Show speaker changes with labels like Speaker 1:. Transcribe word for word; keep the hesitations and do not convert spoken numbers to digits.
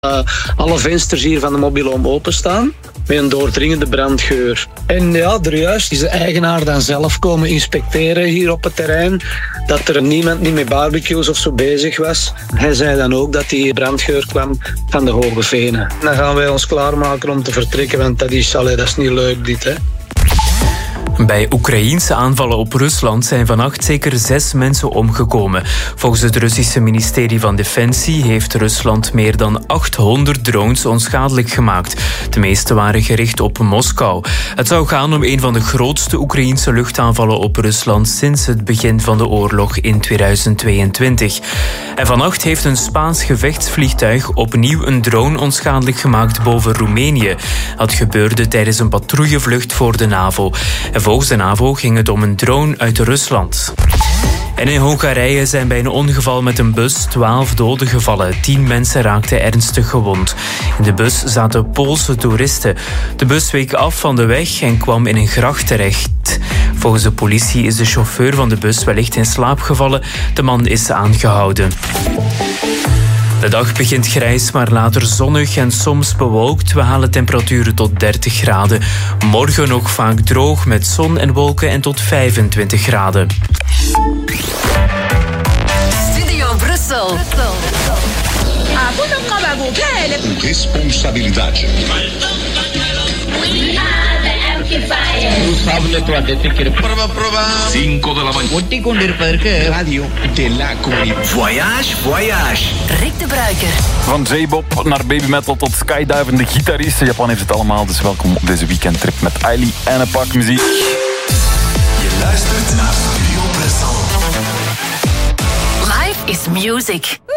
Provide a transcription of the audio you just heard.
Speaker 1: Uh, alle vensters hier van de mobiloom openstaan met een doordringende brandgeur. En ja, er juist is de eigenaar dan zelf komen inspecteren hier op het terrein, dat er niemand niet met barbecues of zo bezig was. Hij zei dan ook dat die brandgeur kwam van de Hoge Venen. Dan gaan wij ons klaarmaken om te vertrekken, want dat is, allee, dat is niet leuk dit, hè.
Speaker 2: Bij Oekraïense aanvallen op Rusland zijn vannacht zeker zes mensen omgekomen. Volgens het Russische ministerie van Defensie heeft Rusland meer dan achthonderd drones onschadelijk gemaakt. De meeste waren gericht op Moskou. Het zou gaan om een van de grootste Oekraïense luchtaanvallen op Rusland sinds het begin van de oorlog in tweeduizend tweeëntwintig. En vannacht heeft een Spaans gevechtsvliegtuig opnieuw een drone onschadelijk gemaakt boven Roemenië. Dat gebeurde tijdens een patrouillevlucht voor de NAVO. En volgens de NAVO ging het om een drone uit Rusland. En in Hongarije zijn bij een ongeval met een bus twaalf doden gevallen. Tien mensen raakten ernstig gewond. In de bus zaten Poolse toeristen. De bus week af van de weg en kwam in een gracht terecht. Volgens de politie is de chauffeur van de bus wellicht in slaap gevallen. De man is aangehouden. De dag begint grijs, maar later zonnig en soms bewolkt. We halen temperaturen tot dertig graden. Morgen nog vaak droog met zon en wolken en tot vijfentwintig graden.
Speaker 3: Studio Brussel.
Speaker 4: Responsabilidade. cinco de la mañana. Radio de la Comunidad. Voyage, voyage.
Speaker 3: Rick de Bruiker.
Speaker 5: Van J-Bob naar baby metal tot skydivende gitaristen. Japan heeft het allemaal, dus welkom op deze weekendtrip met Ailey en een pak muziek.
Speaker 4: Je luistert naar Studio Brussel.
Speaker 3: Life is music.